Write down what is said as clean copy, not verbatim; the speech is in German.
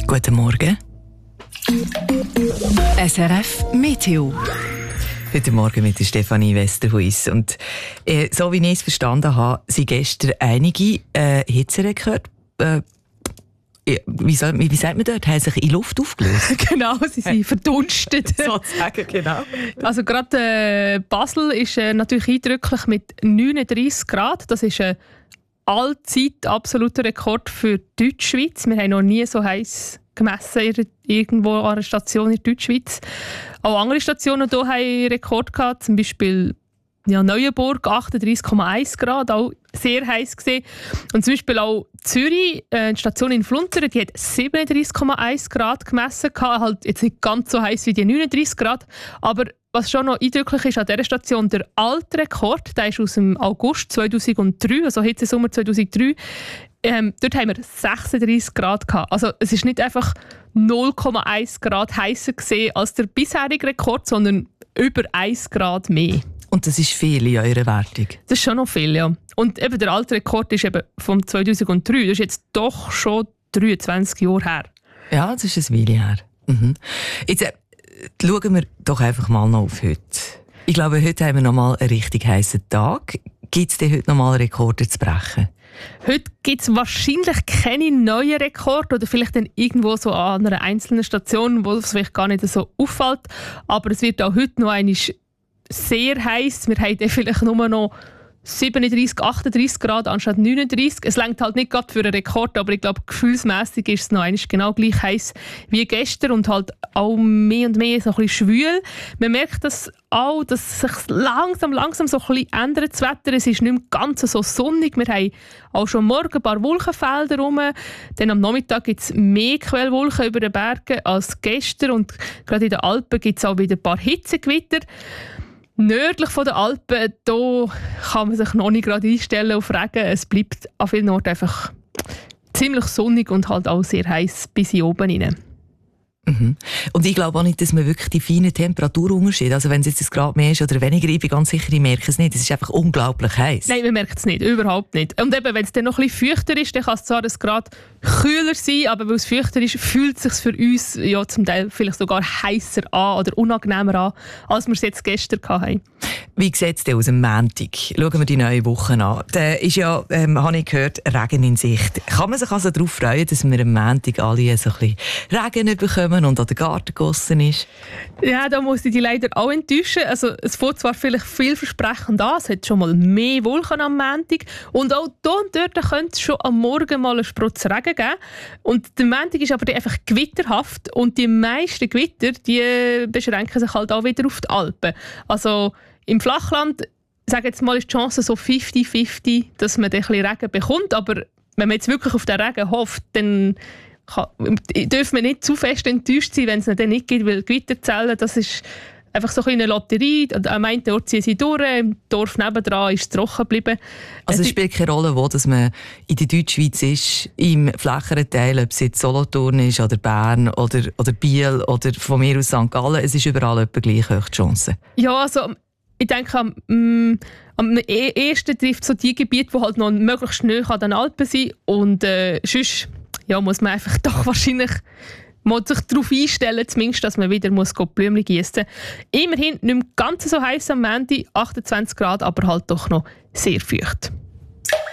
Guten Morgen. SRF Meteo. Heute Morgen mit der Stefanie Westerhuis. Und so wie ich es verstanden habe, sind gestern einige Hitzerekorde, wie sagt man dort, haben sich in Luft aufgelöst. Genau, sie sind verdunstet. Sozusagen, genau. Also gerade Basel ist natürlich eindrücklich mit 39 Grad. Das ist ein allzeit absoluter Rekord für die Deutschschweiz. Wir haben noch nie so heiß gemessen irgendwo an einer Station in der Deutschschweiz. Auch andere Stationen hier haben Rekord gehabt, zum Beispiel Neuenburg 38,1 Grad, auch sehr heiß gesehen. Und zum Beispiel auch Zürich, eine Station in Flunteren, die hat 37,1 Grad gemessen, halt jetzt nicht ganz so heiß wie die 39 Grad, aber was schon noch eindrücklich ist an dieser Station, der alte Rekord, der ist aus dem August 2003, also Hitzesommer 2003, dort haben wir 36 Grad gehabt. Also es ist nicht einfach 0,1 Grad heißer gesehen als der bisherige Rekord, sondern über 1 Grad mehr. Und das ist viel in eurer Wertung? Das ist schon noch viel, ja. Und eben der alte Rekord ist eben vom 2003. Das ist jetzt doch schon 23 Jahre her. Ja, das ist ein Weile her. Mhm. Jetzt schauen wir doch einfach mal noch auf heute. Ich glaube, heute haben wir noch mal einen richtig heissen Tag. Gibt es denn heute noch mal Rekorde zu brechen? Heute gibt es wahrscheinlich keine neuen Rekorde oder vielleicht dann irgendwo so an einer einzelnen Station, wo es vielleicht gar nicht so auffällt. Aber es wird auch heute noch einmal sehr heiß. Wir haben vielleicht nur noch 37, 38 Grad anstatt 39. Es reicht halt nicht gerade für einen Rekord, aber ich glaube, gefühlsmässig ist es noch einmal genau gleich heiß wie gestern und halt auch mehr und mehr so ein bisschen schwül. Man merkt das auch, dass sich langsam so ein bisschen ändert, das Wetter. Es ist nicht mehr ganz so sonnig. Wir haben auch schon morgen ein paar Wolkenfelder rum. Dann am Nachmittag gibt es mehr Quellwolken über den Bergen als gestern und gerade in den Alpen gibt es auch wieder ein paar Hitzegewitter. Nördlich von den Alpen, da kann man sich noch nicht gerade einstellen auf Regen. Es bleibt an vielen Orten einfach ziemlich sonnig und halt auch sehr heiß bis hier oben rein. Mhm. Und ich glaube auch nicht, dass man wirklich die feinen Temperaturunterschiede, also wenn es jetzt ein Grad mehr ist oder weniger, ich bin ganz sicher, ich merke es nicht. Es ist einfach unglaublich heiß. Nein, man merkt es nicht, überhaupt nicht. Und eben, wenn es dann noch ein bisschen feuchter ist, dann kann es zwar ein Grad kühler sein, aber weil es feuchter ist, fühlt es sich für uns ja zum Teil vielleicht sogar heißer an oder unangenehmer an, als wir es jetzt gestern hatten. Wie sieht es denn aus am Montag? Schauen wir die neue Woche an. Da ist ja, habe ich gehört, Regen in Sicht. Kann man sich also darauf freuen, dass wir am Montag alle so ein bisschen Regen bekommen und an den Garten gegossen ist? Ja, da muss ich dich leider auch enttäuschen. Also, es fängt zwar vielleicht vielversprechend an, es hat schon mal mehr Wolken am Montag und auch hier und dort könnte es schon am Morgen mal einen Sprutz Regen geben. Und der Montag ist aber einfach gewitterhaft und die meisten Gewitter, die beschränken sich halt auch wieder auf die Alpen. Also im Flachland, sage jetzt mal, ist die Chance so 50-50, dass man ein bisschen Regen bekommt, aber wenn man jetzt wirklich auf den Regen hofft, dann dürfen wir nicht zu fest enttäuscht sein, wenn es ihn dann nicht gibt, weil Gewitterzellen, das ist einfach so eine Lotterie. Am einen Ort ziehen sie durch, im Dorf nebendran ist es trocken geblieben. Also es spielt keine Rolle, wo dass man in der Deutschschweiz ist, im flächeren Teil, ob es jetzt Solothurn ist oder Bern oder Biel oder von mir aus St. Gallen, es ist überall etwa gleich hoch die Chance. Ja, also ich denke, am ehesten trifft so die Gebiete, die halt noch möglichst nahe an den Alpen sind. Und sonst muss man einfach doch wahrscheinlich mal sich darauf einstellen, zumindest, dass man wieder Blümchen gießen muss. Immerhin nicht mehr ganz so heiß am Montag, 28 Grad, aber halt doch noch sehr feucht.